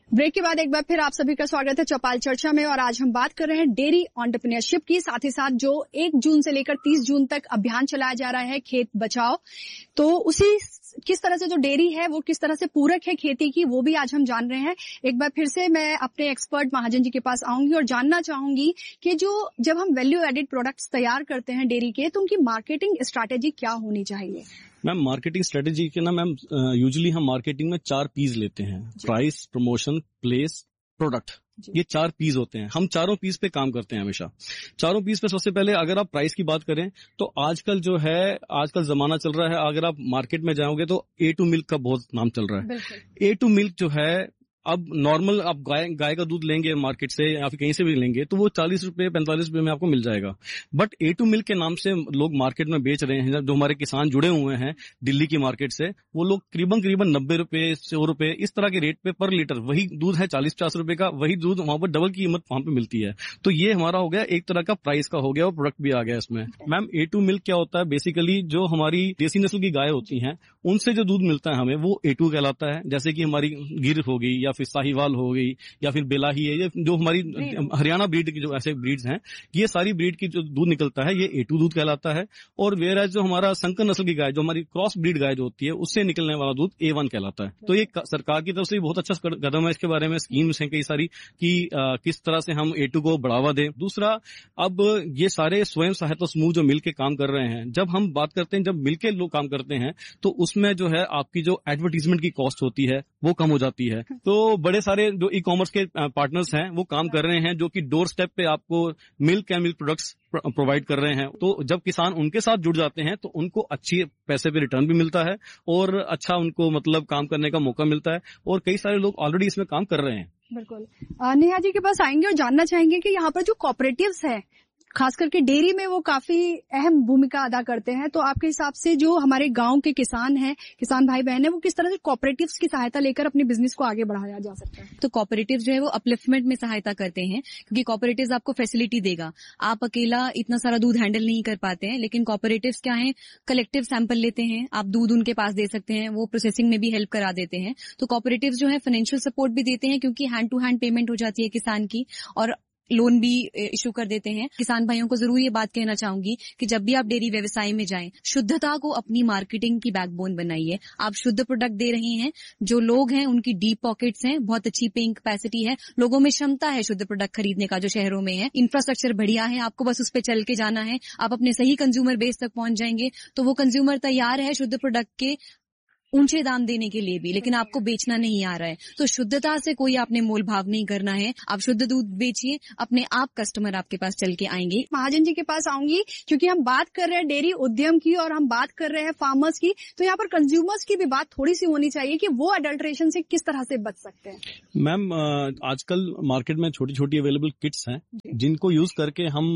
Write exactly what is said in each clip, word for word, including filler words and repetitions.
Break के बाद एक बार फिर आप सभी का स्वागत है चौपाल चर्चा में। और आज हम बात कर रहे हैं डेयरी एंटरप्रेन्योरशिप की, साथ ही साथ जो एक जून से लेकर तीस जून तक अभियान चलाया जा रहा है खेत बचाओ, तो उसी किस तरह से जो डेयरी है वो किस तरह से पूरक है खेती की, वो भी आज हम जान रहे हैं। एक बार फिर से मैं अपने एक्सपर्ट महाजन जी के पास आऊंगी और जानना चाहूंगी कि जो जब हम वैल्यू एडेड प्रोडक्ट्स तैयार करते हैं डेयरी के, तो उनकी मार्केटिंग स्ट्रैटेजी क्या होनी चाहिए? मैम मार्केटिंग स्ट्रेटेजी के ना मैम यूजुअली हम मार्केटिंग में चार पीस लेते हैं, प्राइस, प्रमोशन, प्लेस, प्रोडक्ट। ये चार पीस होते हैं, हम चारों पीस पे काम करते हैं हमेशा। चारों पीस पे सबसे पहले अगर आप प्राइस की बात करें तो आजकल जो है आजकल जमाना चल रहा है, अगर आप मार्केट में जाओगे तो ए टू मिल्क का बहुत नाम चल रहा है। ए टू मिल्क जो है, अब नॉर्मल आप गाय गाय का दूध लेंगे मार्केट से या फिर कहीं से भी लेंगे तो वो चालीस रुपए पैंतालीस रुपए में आपको मिल जाएगा। बट ए टू मिल्क के नाम से लोग मार्केट में बेच रहे हैं, जो हमारे किसान जुड़े हुए हैं दिल्ली की मार्केट से, वो लोग करीबन करीबन नब्बे रुपए सौ रुपए इस तरह के रेट पे पर लीटर, वही दूध है चालीस पचास रुपए का, वही दूध वहां पर डबल की कीमत वहां पे मिलती है। तो ये हमारा हो गया एक तरह का प्राइस का हो गया और प्रोडक्ट भी आ गया इसमें। मैम ए टू मिल्क क्या होता है, बेसिकली जो हमारी देसी नस्ल की गाय होती हैं उनसे जो दूध मिलता है हमें वो ए टू कहलाता है। जैसे कि हमारी गिर हो गई या फिर साहिवाल हो गई या फिर बेलाही है, ये जो हमारी हरियाणा ब्रीड की जो ऐसे ब्रीड्स हैं, ये सारी ब्रीड की जो दूध निकलता है ये ए टू दूध कहलाता है। और वेयर एज जो हमारा संकर नस्ल की गाय, जो हमारी क्रॉस ब्रीड गाय जो होती है, उससे निकलने वाला दूध ए वन कहलाता है। तो ये सरकार की तरफ से बहुत अच्छा कदम है, इसके बारे में स्कीम्स हैं कई सारी कि आ, किस तरह से हम ए टू को बढ़ावा दें। दूसरा, अब ये सारे स्वयं सहायता समूह जो मिलकर काम कर रहे हैं, जब हम बात करते हैं जब मिलकर लोग काम करते हैं तो उसमें जो है आपकी जो एडवर्टीजमेंट की कॉस्ट होती है वो कम हो जाती है। तो बड़े सारे जो ई कॉमर्स के पार्टनर्स हैं वो काम कर रहे हैं, जो कि डोर स्टेप पे आपको milk and milk products provide कर रहे हैं। तो जब किसान उनके साथ जुड़ जाते हैं तो उनको अच्छी पैसे पे रिटर्न भी मिलता है और अच्छा उनको मतलब काम करने का मौका मिलता है, और कई सारे लोग ऑलरेडी इसमें काम कर रहे हैं। बिल्कुल। नेहा जी के पास आएंगे और जानना चाहेंगे कि यहाँ पर जो कॉपरेटिव्स है खास करके डेयरी में वो काफी अहम भूमिका अदा करते हैं, तो आपके हिसाब से जो हमारे गांव के किसान हैं, किसान भाई बहन हैं, वो किस तरह से कॉपरेटिव्स की सहायता लेकर अपने बिजनेस को आगे बढ़ाया जा सकता है? तो कॉपरेटिव जो है वो अपलिफ्टमेंट में सहायता करते हैं, क्योंकि कॉपरेटिव्स आपको फैसिलिटी देगा। आप अकेला इतना सारा दूध हैंडल नहीं कर पाते हैं, लेकिन कॉपरेटिव्स क्या है, कलेक्टिव सैंपल लेते हैं, आप दूध उनके पास दे सकते हैं, वो प्रोसेसिंग में भी हेल्प करा देते हैं। तो कॉपरेटिव्स जो है फाइनेंशियल सपोर्ट भी देते हैं, क्योंकि हैंड टू हैंड पेमेंट हो जाती है किसान की, और लोन भी इशू कर देते हैं। किसान भाइयों को जरूर ये बात कहना चाहूंगी कि जब भी आप डेयरी व्यवसाय में जाएं, शुद्धता को अपनी मार्केटिंग की बैकबोन बनाइए। आप शुद्ध प्रोडक्ट दे रहे हैं, जो लोग हैं उनकी डीप पॉकेट्स हैं, बहुत अच्छी पेइंग कैपेसिटी है, लोगों में क्षमता है शुद्ध प्रोडक्ट खरीदने का, जो शहरों में है, इंफ्रास्ट्रक्चर बढ़िया है, आपको बस उस पर चल के जाना है, आप अपने सही कंज्यूमर बेस तक पहुंच जाएंगे। तो वो कंज्यूमर तैयार है शुद्ध प्रोडक्ट के ऊंचे दाम देने के लिए भी, लेकिन आपको बेचना नहीं आ रहा है। तो शुद्धता से कोई आपने मोल भाव नहीं करना है, आप शुद्ध दूध बेचिए, अपने आप कस्टमर आपके पास चल के आएंगे। महाजन जी के पास आऊंगी, क्योंकि हम बात कर रहे हैं डेयरी उद्यम की और हम बात कर रहे हैं फार्मर्स की, तो यहाँ पर कंज्यूमर्स की भी बात थोड़ी सी होनी चाहिए कि वो अडल्ट्रेशन से किस तरह से बच सकते हैं। मैम आजकल मार्केट में छोटी छोटी अवेलेबल किट्स हैं जिनको यूज करके हम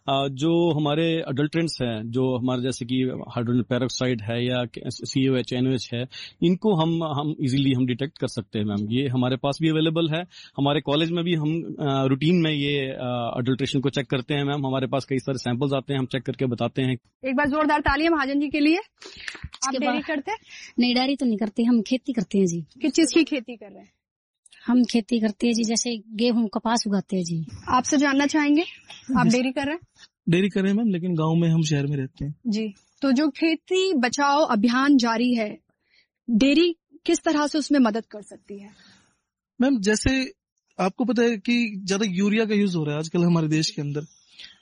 जो हमारे अडल्ट्रेंट्स हैं, जो हमारे जैसे कि हाइड्रोजन पेरोक्साइड है या सी O H, N O H है, इनको हम हम इजीली हम डिटेक्ट कर सकते हैं। मैम ये हमारे पास भी अवेलेबल है, हमारे कॉलेज में भी हम रूटीन में ये अडल्ट्रेशन को चेक करते हैं। मैम हमारे पास कई सारे सैंपल्स आते हैं, हम चेक करके बताते हैं। एक बार जोरदार तालियां महाजन जी के लिए। आप डेयरी करते हैं? नहीं, डेयरी तो नहीं करते, हम खेती करते हैं जी। किस चीज की खेती कर रहे हैं? हम खेती करते हैं जी, जैसे गेहूं कपास उगाते हैं जी। आपसे जानना चाहेंगे, आप डेयरी कर रहे हैं? डेयरी कर रहे हैं मैम, लेकिन गाँव में, हम शहर में रहते हैं जी। तो जो खेती बचाओ अभियान जारी है, डेयरी किस तरह से उसमें मदद कर सकती है? मैम जैसे आपको पता है कि ज्यादा यूरिया का यूज हो रहा है आजकल हमारे देश के अंदर,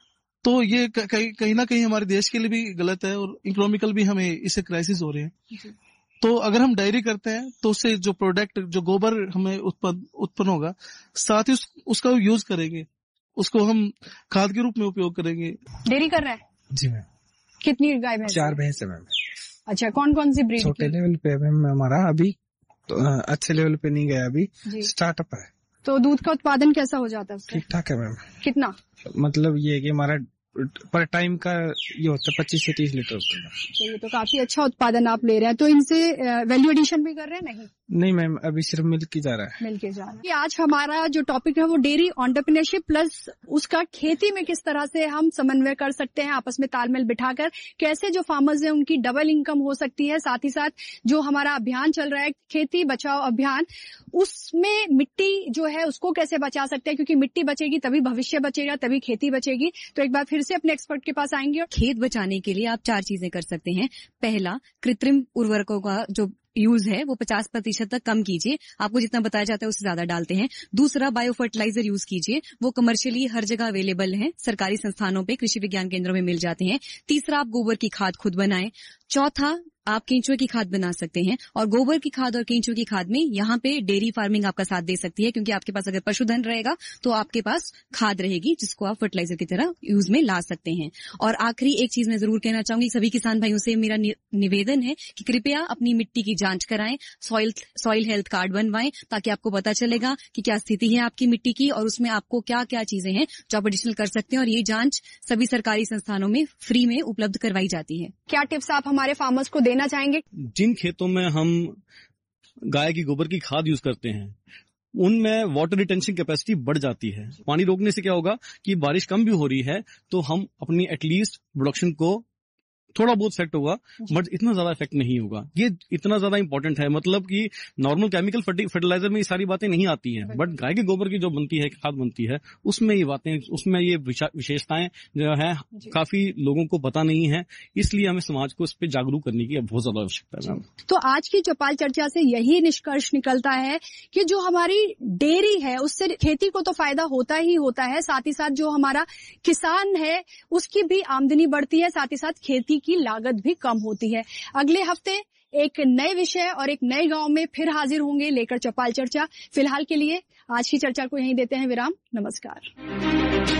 तो ये कहीं कहीं ना कहीं हमारे देश के लिए भी गलत है और इकोनॉमिकल भी हमें इससे क्राइसिस हो रहे हैं। तो अगर हम डायरी करते हैं तो उससे जो प्रोडक्ट, जो गोबर हमें उत्पन्न उत्पन्न होगा, साथ ही उस, उसका यूज करेंगे, उसको हम खाद के रूप में उपयोग करेंगे। डेयरी कर रहे हैं? जी मैम। कितनी गाय भैंस? चार भैंस है मैम। अच्छा, कौन कौन सी ब्रीड? छोटे लेवल पे मैम हमारा, अभी तो अच्छे लेवल पे नहीं गया, अभी स्टार्टअप है। तो दूध का उत्पादन कैसा हो जाता है उससे? ठीक ठाक है मैम। कितना? मतलब ये कि हमारा पर टाइम का ये होता है पच्चीस से तीस लीटर होता है। तो ये तो काफी अच्छा उत्पादन आप ले रहे हैं। तो इनसे वैल्यू एडिशन भी कर रहे हैं? नहीं, नहीं मैम, अभी सिर्फ मिल्क ही जा रहा है। मिल के जा रहा है। आज हमारा जो टॉपिक है वो डेयरी एंटरप्रेन्योरशिप प्लस उसका खेती में किस तरह से हम समन्वय कर सकते हैं, आपस में तालमेल बिठाकर कैसे जो फार्मर्स हैं उनकी डबल इनकम हो सकती है। साथ ही साथ जो हमारा अभियान चल रहा है खेती बचाओ अभियान, उसमें मिट्टी जो है उसको कैसे बचा सकते हैं, क्योंकि मिट्टी बचेगी तभी भविष्य बचेगा, तभी खेती बचेगी। तो एक बार फिर से अपने एक्सपर्ट के पास आएंगे। खेत बचाने के लिए आप चार चीजें कर सकते हैं। पहला, कृत्रिम उर्वरकों का जो यूज है वो पचास प्रतिशत तक कम कीजिए। आपको जितना बताया जाता है उससे ज्यादा डालते हैं। दूसरा, बायो फर्टिलाइजर यूज कीजिए, वो कमर्शियली हर जगह अवेलेबल है, सरकारी संस्थानों पे, कृषि विज्ञान केंद्रों में मिल जाते हैं। तीसरा, आप गोबर की खाद खुद बनाएं। चौथा, आप केंचुए की खाद बना सकते हैं। और गोबर की खाद और केंचुए की खाद में यहाँ पे डेयरी फार्मिंग आपका साथ दे सकती है, क्योंकि आपके पास अगर पशुधन रहेगा तो आपके पास खाद रहेगी जिसको आप फर्टिलाइजर की तरह यूज में ला सकते हैं। और आखिरी एक चीज मैं जरूर कहना चाहूंगी, सभी किसान भाइयों से मेरा निवेदन है कि कृपया अपनी मिट्टी की जांच कराएं, सॉइल सॉइल हेल्थ कार्ड बनवाएं, ताकि आपको पता चलेगा कि क्या स्थिति है आपकी मिट्टी की और उसमें आपको क्या क्या चीजें हैं जो आप एडिशनल कर सकते हैं। और ये जांच सभी सरकारी संस्थानों में फ्री में उपलब्ध करवाई जाती है। क्या टिप्स आप हमारे फार्मर्स को देना चाहेंगे? जिन खेतों में हम गाय की गोबर की खाद यूज करते हैं उनमें वाटर रिटेंशन कैपेसिटी बढ़ जाती है। पानी रोकने से क्या होगा कि बारिश कम भी हो रही है तो हम अपनी एटलीस्ट प्रोडक्शन को थोड़ा बहुत इफेक्ट होगा, बट इतना ज्यादा इफेक्ट नहीं होगा। ये इतना ज्यादा इंपॉर्टेंट है, मतलब कि नॉर्मल केमिकल फर्टिलाइजर में ये सारी बातें नहीं आती हैं, बट गाय के गोबर की जो बनती है, खाद बनती है, उसमें ये बातें, उसमें ये विशेषताएं जो है काफी लोगों को पता नहीं है। इसलिए हमें समाज को इस पर जागरूक करने की बहुत ज्यादा आवश्यकता है। तो आज की चौपाल चर्चा से यही निष्कर्ष निकलता है कि जो हमारी डेयरी है उससे खेती को तो फायदा होता ही होता है, साथ ही साथ जो हमारा किसान है उसकी भी आमदनी बढ़ती है, साथ ही साथ खेती की लागत भी कम होती है। अगले हफ्ते एक नए विषय और एक नए गांव में फिर हाजिर होंगे लेकर चौपाल चर्चा। फिलहाल के लिए आज की चर्चा को यहीं देते हैं विराम। नमस्कार।